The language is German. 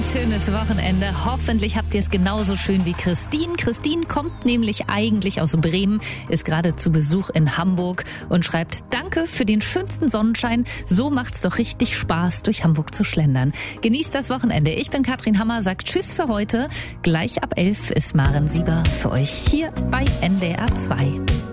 schönes Wochenende. Hoffentlich habt ihr es genauso schön wie Christine. Christine kommt nämlich eigentlich aus Bremen, ist gerade zu Besuch in Hamburg und schreibt: Danke für den schönsten Sonnenschein. So macht's doch richtig Spaß, durch Hamburg zu schlendern. Genießt das Wochenende. Ich bin Katrin Hammer, sagt Tschüss für heute. Gleich ab 11 ist Maren Sieber für euch hier bei NDR 2.